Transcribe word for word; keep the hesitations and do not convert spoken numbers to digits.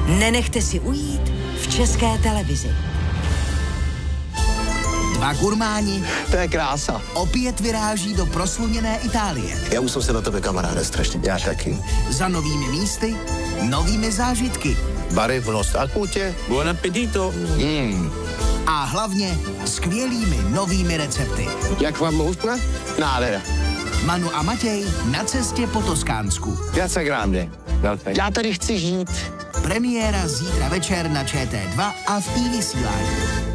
Nenechte si ujít v České televizi. Dva gurmáni. To je krása. Opět vyráží do prosluněné Itálie. Já už jsem se na tebe kamaráde strašně. Já taky. Za novými místy, novými zážitky. Barevnost a chutě. Buon appetito. Mm. A hlavně skvělými novými recepty. Jak vám chutná? Nádhera. Manu a Matěj na cestě po Toskánsku. Piazza Grande. Já tady chci žít. Premiéra zítra večer na Č T dva a v iVysílání.